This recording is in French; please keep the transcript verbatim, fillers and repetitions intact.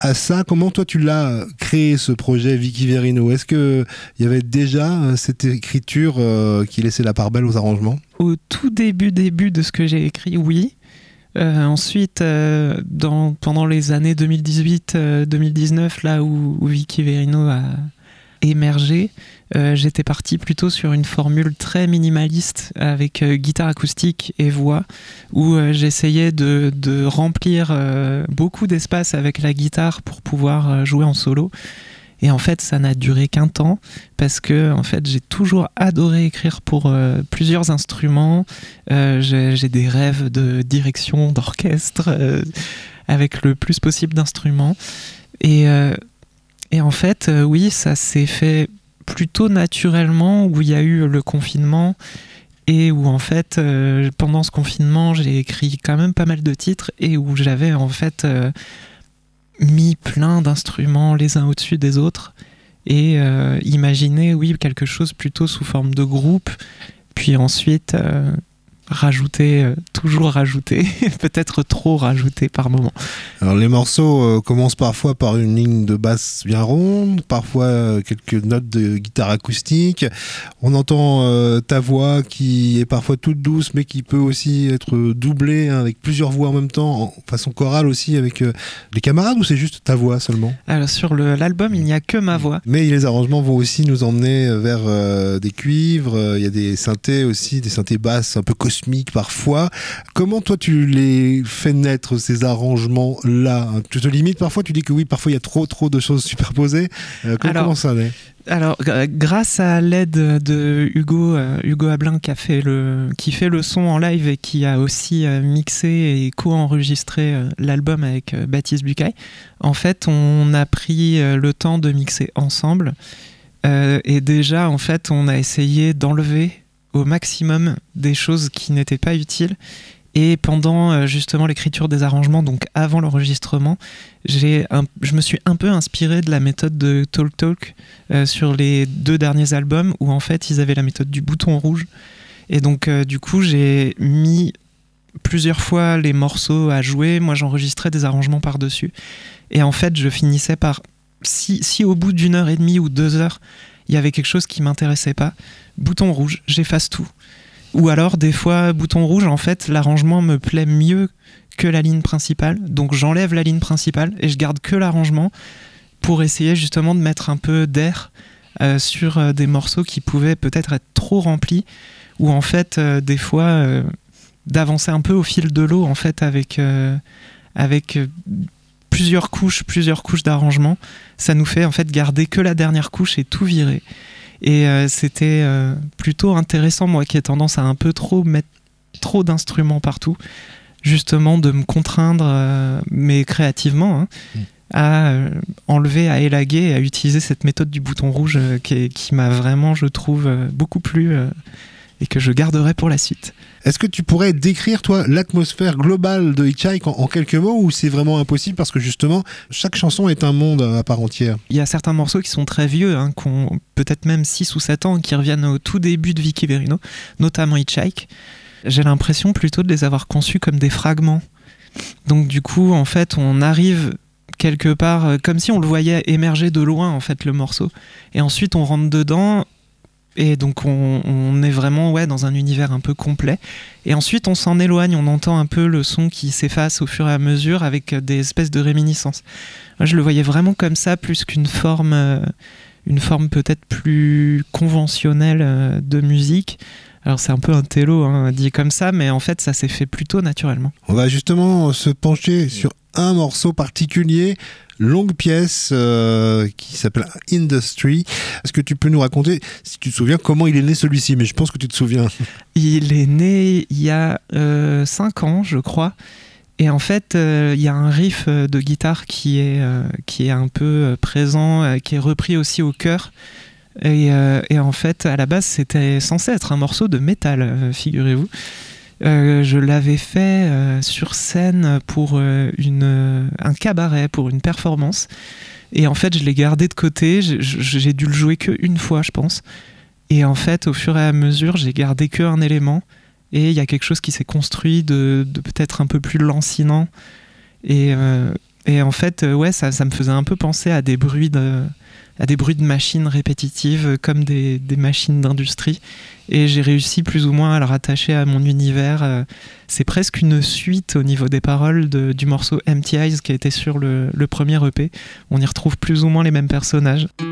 à ça, comment toi tu l'as créé ce projet Vicky Verino? Est-ce qu'il y avait déjà cette écriture euh, qui laissait la part belle aux arrangements? Au tout début, début de ce que j'ai écrit, oui. Euh, ensuite, euh, dans, pendant les années deux mille dix-huit deux mille dix-neuf, là où, où Vicky Verino a émergé, euh, j'étais parti plutôt sur une formule très minimaliste avec euh, guitare acoustique et voix, où euh, j'essayais de, de remplir euh, beaucoup d'espace avec la guitare pour pouvoir euh, jouer en solo. Et en fait, ça n'a duré qu'un temps parce que en fait, j'ai toujours adoré écrire pour euh, plusieurs instruments. Euh, j'ai, j'ai des rêves de direction d'orchestre euh, avec le plus possible d'instruments. Et, euh, et en fait, euh, oui, ça s'est fait plutôt naturellement où il y a eu le confinement et où en fait, euh, pendant ce confinement, j'ai écrit quand même pas mal de titres et où j'avais en fait... Euh, mis plein d'instruments les uns au-dessus des autres et euh, imaginer oui quelque chose plutôt sous forme de groupe, puis ensuite euh, rajouter, euh, toujours rajouter, peut-être trop rajouter par moment. Alors les morceaux euh, commencent parfois par une ligne de basse bien ronde, parfois euh, quelques notes de guitare acoustique. On entend euh, ta voix qui est parfois toute douce, mais qui peut aussi être doublée hein, avec plusieurs voix en même temps, en façon chorale aussi avec euh, les camarades, ou c'est juste ta voix seulement? Alors sur le, l'album, il n'y a que ma voix. Mais les arrangements vont aussi nous emmener vers euh, des cuivres, il euh, y a des synthés aussi, des synthés basses un peu cosmiques parfois. Comment toi tu les fais naître ces arrangements là? Tu te limites parfois, tu dis que oui, parfois il y a trop trop de choses superposées. Euh, comment, alors, comment ça l'est? Alors, g- grâce à l'aide de Hugo, euh, Hugo Ablin qui, a fait le, qui fait le son en live et qui a aussi euh, mixé et co-enregistré euh, l'album avec euh, Baptiste Bucaille, en fait, on a pris euh, le temps de mixer ensemble. Euh, et déjà, en fait, on a essayé d'enlever au maximum des choses qui n'étaient pas utiles. Et pendant euh, justement l'écriture des arrangements, donc avant l'enregistrement, j'ai un, je me suis un peu inspiré de la méthode de Talk Talk euh, sur les deux derniers albums où en fait ils avaient la méthode du bouton rouge. Et donc euh, du coup j'ai mis plusieurs fois les morceaux à jouer, moi j'enregistrais des arrangements par-dessus. Et en fait je finissais par, si, si au bout d'une heure et demie ou deux heures, il y avait quelque chose qui m'intéressait pas, bouton rouge, j'efface tout. Ou alors, des fois, bouton rouge, en fait, l'arrangement me plaît mieux que la ligne principale. Donc, j'enlève la ligne principale et je garde que l'arrangement pour essayer justement de mettre un peu d'air euh, sur euh, des morceaux qui pouvaient peut-être être trop remplis. Ou en fait, euh, des fois, euh, d'avancer un peu au fil de l'eau, en fait, avec, euh, avec euh, plusieurs couches, plusieurs couches d'arrangement. Ça nous fait, en fait, garder que la dernière couche et tout virer. Et euh, c'était euh, plutôt intéressant, moi qui ai tendance à un peu trop mettre trop d'instruments partout, justement de me contraindre, euh, mais créativement, hein, mmh. à euh, enlever, à élaguer, à utiliser cette méthode du bouton rouge euh, qui, qui m'a vraiment, je trouve, euh, beaucoup plu euh, et que je garderai pour la suite. Est-ce que tu pourrais décrire, toi, l'atmosphère globale de Hitchhike en, en quelques mots, ou c'est vraiment impossible parce que justement, chaque chanson est un monde à part entière? Il y a certains morceaux qui sont très vieux, hein, qui ont peut-être même six ou sept ans, qui reviennent au tout début de Vicky Verino, notamment Hitchhike. J'ai l'impression plutôt de les avoir conçus comme des fragments. Donc du coup, en fait, on arrive quelque part, comme si on le voyait émerger de loin, en fait, le morceau. Et ensuite, on rentre dedans... Et donc on, on est vraiment ouais, dans un univers un peu complet. Et ensuite on s'en éloigne, on entend un peu le son qui s'efface au fur et à mesure avec des espèces de réminiscences. Moi, je le voyais vraiment comme ça, plus qu'une forme, euh, une forme peut-être plus conventionnelle euh, de musique. Alors c'est un peu un télo hein, dit comme ça, mais en fait ça s'est fait plutôt naturellement. On va justement se pencher sur un morceau particulier, longue pièce euh, qui s'appelle Industry. Est-ce que tu peux nous raconter, si tu te souviens, comment il est né celui-ci? Mais je pense que tu te souviens. Il est né il y a euh, cinq ans, je crois. Et en fait, euh, il y a un riff de guitare qui est, euh, qui est un peu présent, euh, qui est repris aussi au chœur. Et, euh, et en fait, à la base, c'était censé être un morceau de métal, euh, figurez-vous. Euh, je l'avais fait euh, sur scène pour euh, une, euh, un cabaret, pour une performance. Et en fait, je l'ai gardé de côté. J'ai, j'ai dû le jouer qu'une fois, je pense. Et en fait, au fur et à mesure, j'ai gardé qu'un élément. Et il y a quelque chose qui s'est construit de, de peut-être un peu plus lancinant. Et, euh, Et en fait, euh, ouais, ça, ça me faisait un peu penser à des bruits de, à des bruits de machines répétitives, comme des, des machines d'industrie. Et j'ai réussi plus ou moins à le rattacher à mon univers. Euh, c'est presque une suite au niveau des paroles de, du morceau Empty Eyes qui était sur le, le premier E P. On y retrouve plus ou moins les mêmes personnages.